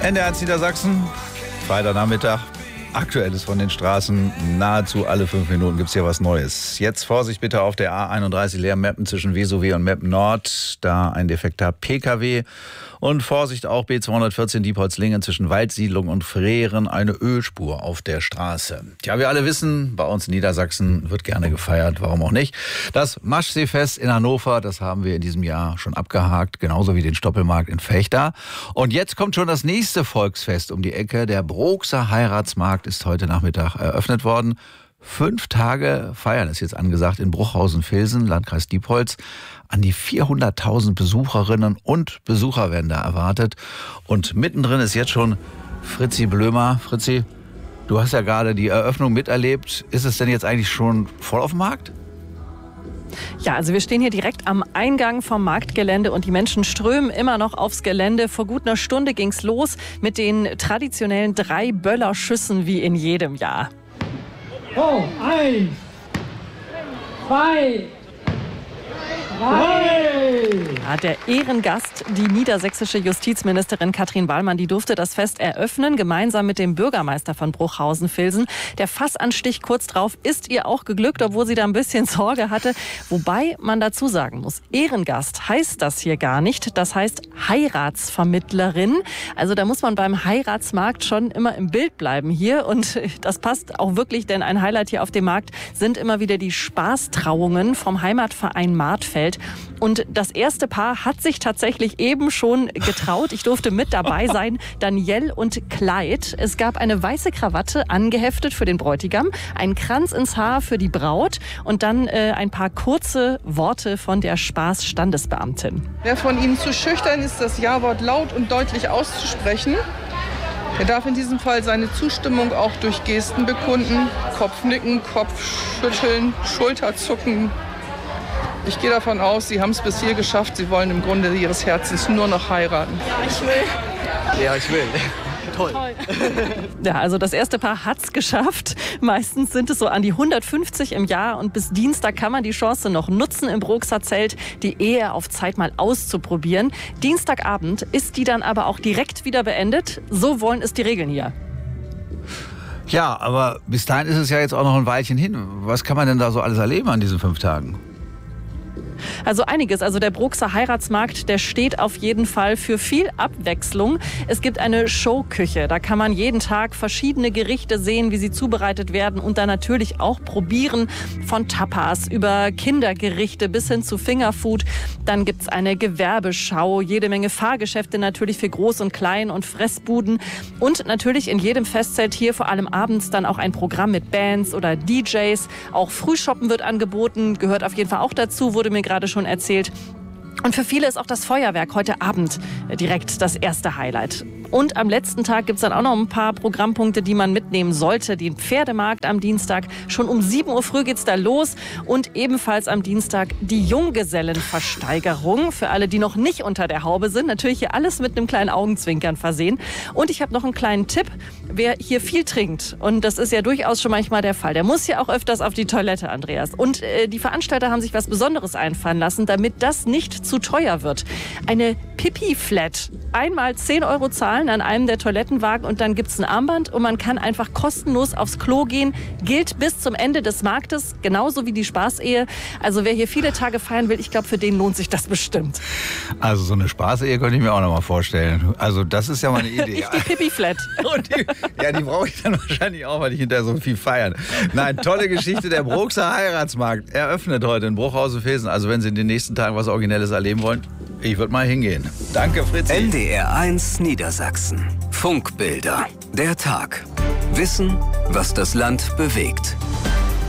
NDR1 Niedersachsen, Freitagnachmittag. Aktuelles von den Straßen. Nahezu alle 5 Minuten gibt es hier was Neues. Jetzt Vorsicht bitte auf der A31 Leer-Meppen zwischen Vesowe und Meppen Nord. Da ein defekter PKW. Und Vorsicht auch B214 Diepholz-Lingen zwischen Waldsiedlung und Freren. Eine Ölspur auf der Straße. Tja, wir alle wissen, bei uns in Niedersachsen wird gerne gefeiert. Warum auch nicht? Das Maschseefest in Hannover, das haben wir in diesem Jahr schon abgehakt. Genauso wie den Stoppelmarkt in Vechta. Und jetzt kommt schon das nächste Volksfest um die Ecke. Der Brookser Heiratsmarkt ist heute Nachmittag eröffnet worden. 5 Tage feiern ist jetzt angesagt in Bruchhausen-Vilsen, Landkreis Diepholz. An die 400.000 Besucherinnen und Besucher werden da erwartet. Und mittendrin ist jetzt schon Fritzi Blömer. Fritzi, du hast ja gerade die Eröffnung miterlebt. Ist es denn jetzt eigentlich schon voll auf dem Markt? Ja, also wir stehen hier direkt am Eingang vom Marktgelände und die Menschen strömen immer noch aufs Gelände. Vor gut einer Stunde ging's los mit den traditionellen 3 Böllerschüssen wie in jedem Jahr. Oh, 1, 2, 3. Ja, der Ehrengast, die niedersächsische Justizministerin Katrin Wallmann, die durfte das Fest eröffnen, gemeinsam mit dem Bürgermeister von Bruchhausen-Vilsen. Der Fassanstich kurz drauf ist ihr auch geglückt, obwohl sie da ein bisschen Sorge hatte. Wobei man dazu sagen muss, Ehrengast heißt das hier gar nicht. Das heißt Heiratsvermittlerin. Also da muss man beim Heiratsmarkt schon immer im Bild bleiben hier. Und das passt auch wirklich, denn ein Highlight hier auf dem Markt sind immer wieder die Spaßtrauungen vom Heimatverein Martfeld. Und das erste Paar hat sich tatsächlich eben schon getraut. Ich durfte mit dabei sein, Danielle und Clyde. Es gab eine weiße Krawatte angeheftet für den Bräutigam, einen Kranz ins Haar für die Braut und dann ein paar kurze Worte von der Spaßstandesbeamtin. Wer von Ihnen zu schüchtern ist, das Ja-Wort laut und deutlich auszusprechen, er darf in diesem Fall seine Zustimmung auch durch Gesten bekunden, Kopfnicken, Kopfschütteln, Schulterzucken. Ich gehe davon aus, Sie haben es bis hier geschafft. Sie wollen im Grunde Ihres Herzens nur noch heiraten. Ich will. Ja, ich will. Toll. Ja, also das erste Paar hat's geschafft. Meistens sind es so an die 150 im Jahr und bis Dienstag kann man die Chance noch nutzen, im Brookser Zelt die Ehe auf Zeit mal auszuprobieren. Dienstagabend ist die dann aber auch direkt wieder beendet. So wollen es die Regeln hier. Ja, aber bis dahin ist es ja jetzt auch noch ein Weilchen hin. Was kann man denn da so alles erleben an diesen 5 Tagen? Also einiges. Also der Brookser Heiratsmarkt, der steht auf jeden Fall für viel Abwechslung. Es gibt eine Showküche. Da kann man jeden Tag verschiedene Gerichte sehen, wie sie zubereitet werden und dann natürlich auch probieren. Von Tapas über Kindergerichte bis hin zu Fingerfood. Dann gibt's eine Gewerbeschau, jede Menge Fahrgeschäfte natürlich für Groß und Klein und Fressbuden. Und natürlich in jedem Festzelt hier vor allem abends dann auch ein Programm mit Bands oder DJs. Auch Frühshoppen wird angeboten, gehört auf jeden Fall auch dazu, wurde mir gerade schon erzählt. Und für viele ist auch das Feuerwerk heute Abend direkt das erste Highlight. Und am letzten Tag gibt es dann auch noch ein paar Programmpunkte, die man mitnehmen sollte. Den Pferdemarkt am Dienstag. Schon um 7 Uhr früh geht's da los. Und ebenfalls am Dienstag die Junggesellenversteigerung. Für alle, die noch nicht unter der Haube sind. Natürlich hier alles mit einem kleinen Augenzwinkern versehen. Und ich habe noch einen kleinen Tipp. Wer hier viel trinkt, und das ist ja durchaus schon manchmal der Fall, der muss ja auch öfters auf die Toilette, Andreas. Und die Veranstalter haben sich was Besonderes einfallen lassen, damit das nicht zu teuer wird. Eine Pipi-Flat. Einmal 10 € zahlen an einem der Toilettenwagen und dann gibt's ein Armband und man kann einfach kostenlos aufs Klo gehen. Gilt bis zum Ende des Marktes, genauso wie die Spaßehe. Also wer hier viele Tage feiern will, ich glaube, für den lohnt sich das bestimmt. Also so eine Spaßehe könnte ich mir auch noch mal vorstellen. Also das ist ja mal eine Idee. Die Pipi-Flat. Die brauche ich dann wahrscheinlich auch, weil ich hinterher so viel feiern. Nein, tolle Geschichte. Der Brookser Heiratsmarkt eröffnet heute in Bruchhausen-Vilsen. Also wenn Sie in den nächsten Tagen was Originelles erleben wollen, ich würde mal hingehen. Danke, Fritzi. NDR1 Niedersachsen. Funkbilder. Der Tag. Wissen, was das Land bewegt.